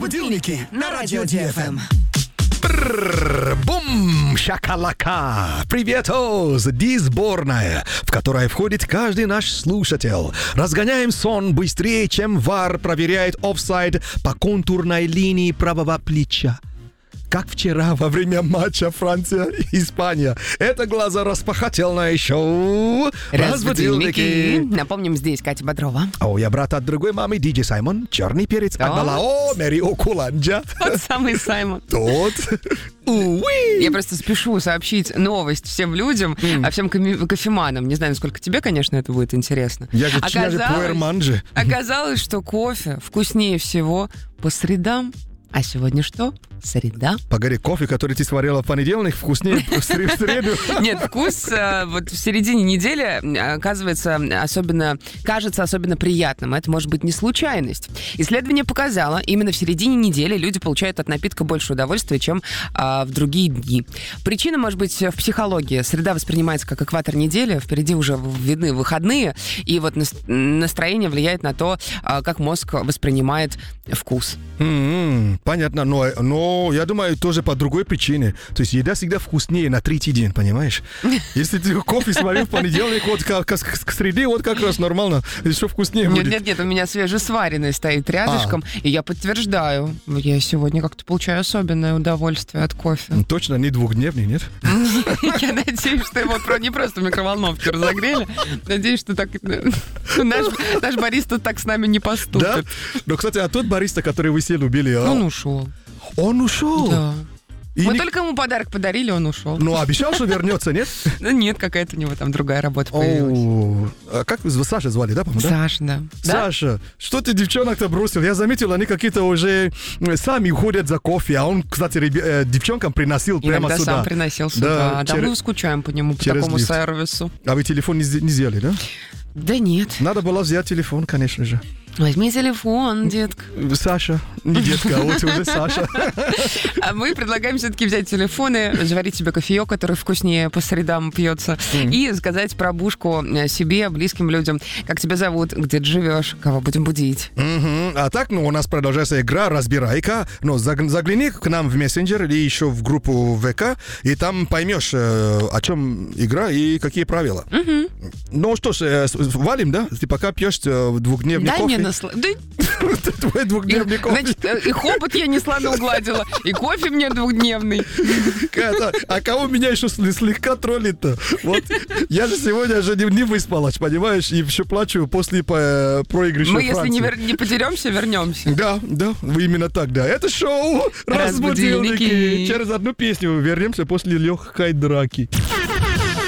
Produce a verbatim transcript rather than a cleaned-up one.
Разбудилники на радио Ди Эф Эм. Бум! Шакалака! Привет, Оз! Ди сборная, в которой входит каждый наш слушатель. Разгоняем сон быстрее, чем ВАР проверяет офсайд по контурной линии правого плеча. Как вчера во время матча Франция-Испания. Это глазораспахательное шоу Разбудилники. Напомним, здесь Катя Бодрова. О, я брат от другой мамы, Диджей Саймон. Черный перец. Акбалао, Мэри Окуланджа. Тот самый Саймон. Тот. Уи. Я просто спешу сообщить новость всем людям, mm. а всем кофе- кофеманам. Не знаю, насколько тебе, конечно, это будет интересно. Я же, я же пуэрман же. Оказалось, что кофе вкуснее всего по средам. А сегодня что? Среда. Погоди, кофе, который ты сварила в понедельник, вкуснее в среду? Нет, вкус вот в середине недели оказывается особенно, кажется особенно приятным. Это может быть не случайность. Исследование показало, именно в середине недели люди получают от напитка больше удовольствия, чем а, в другие дни. Причина может быть в психологии. Среда воспринимается как экватор недели, впереди уже видны выходные, и вот настроение влияет на то, как мозг воспринимает вкус. Mm-hmm. Понятно, но, но я думаю, тоже по другой причине. То есть еда всегда вкуснее на третий день, понимаешь? Если ты кофе сварил в понедельник, вот как, к, к среде, вот как раз нормально, еще вкуснее нет, будет. Нет, нет, у меня свежесваренный стоит рядышком, а. и я подтверждаю, я сегодня как-то получаю особенное удовольствие от кофе. Точно не двухдневный, нет? Я надеюсь, что его не просто в микроволновке разогрели. Надеюсь, что так наш бариста так с нами не поступит. Да? Но, кстати, а тот бариста, который вы все любили... Он ушел. Он ушел? Да. И Мы не... только ему подарок подарили, он ушел. Ну, обещал, что вернется, нет? Да нет, какая-то у него там другая работа появилась. А как вы Саша звали, да, по-моему? Саша, да. Саша, что ты девчонок-то бросил? Я заметил, они какие-то уже сами уходят за кофе, а он, кстати, девчонкам приносил прямо сюда. Иногда сам приносил сюда. Да, мы скучаем по нему, по такому сервису. А вы телефон не сделали, да? Да нет. Надо было взять телефон, конечно же. Возьми телефон, детка. Саша. Не детка, а вот уже Саша. А мы предлагаем все-таки взять телефоны, заварить себе кофеек, который вкуснее по средам пьется, mm. и сказать пробушку себе, близким людям, как тебя зовут, где ты живешь, кого будем будить. Mm-hmm. А так, ну, у нас продолжается игра «Разбирайка». Ну, загляни к нам в мессенджер или еще в группу ВК, и там поймешь, о чем игра и какие правила. Mm-hmm. Ну что ж, валим, да? Ты пока пьешь двухдневный Дай кофе. Мне насла... да... Твой двухдневный кофе. Значит, и хобот я несла, но угладила, и кофе мне двухдневный. А кого меня еще слегка троллит-то? Вот я же сегодня же не выспалась, понимаешь, и еще плачу после проигрыша Мы, Франции. если не, вер... не потеремся, вернемся. Да, да, именно так, да. Это шоу «Разбудилники». Через одну песню вернемся после легкой драки.